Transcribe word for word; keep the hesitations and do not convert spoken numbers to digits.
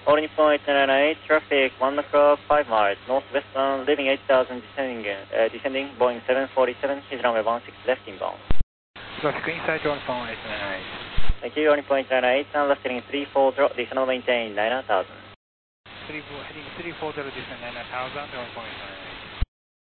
All Nippon eight nine eight, traffic one o'clock, five miles, northwestbound, leaving eight thousand, descending, uh, descending, Boeing seven forty-seven, his runway one six left inbound. Traffic inside All Nippon eight nine eight. Thank you, All Nippon eight nine eight, and last heading three four zero, additional maintain nine thousand. Heading three four zero, descend nine thousand, All Nippon eight nine eight.